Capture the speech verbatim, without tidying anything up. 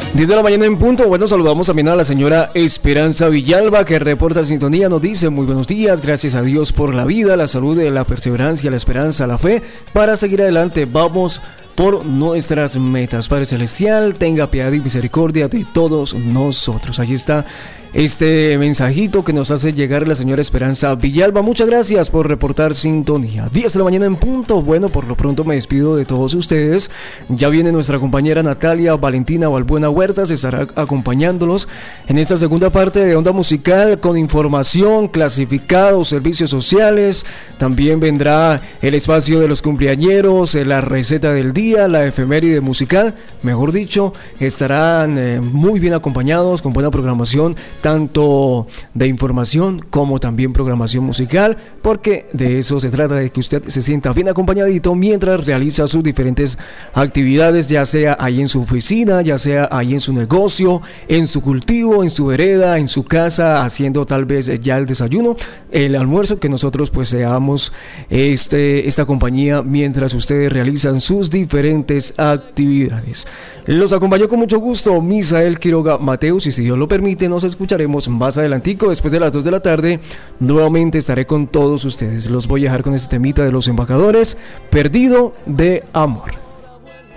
diez de la mañana en punto. Bueno, saludamos también a la señora Esperanza Villalba, que reporta sintonía. Nos dice: muy buenos días, gracias a Dios por la vida, la salud, la perseverancia, la esperanza, la fe, para seguir adelante. Vamos por nuestras metas. Padre Celestial, tenga piedad y misericordia de todos nosotros. Ahí está este mensajito que nos hace llegar la señora Esperanza Villalba. Muchas gracias por reportar sintonía. diez de la mañana en punto. Bueno, por lo pronto me despido de todos ustedes. Ya viene nuestra compañera Natalia Valentina Balbuena Huertas, estará acompañándolos en esta segunda parte de Onda Musical con información, clasificados, servicios sociales. También vendrá el espacio de los cumpleañeros, la receta del día, la efeméride musical. Mejor dicho, estarán eh, muy bien acompañados, con buena programación, tanto de información como también programación musical, porque de eso se trata, de que usted se sienta bien acompañadito mientras realiza sus diferentes actividades, ya sea ahí en su oficina, ya sea ahí en su negocio, en su cultivo, en su vereda, en su casa, haciendo tal vez ya el desayuno, el almuerzo, que nosotros pues seamos este, esta compañía mientras ustedes realizan sus diferentes actividades. Los acompañó con mucho gusto Misael Quiroga Mateus, y si Dios lo permite nos escucharemos más adelantico, después de las dos de la tarde. Nuevamente estaré con todos ustedes. Los voy a dejar con este temita de Los Embajadores, Perdido de Amor.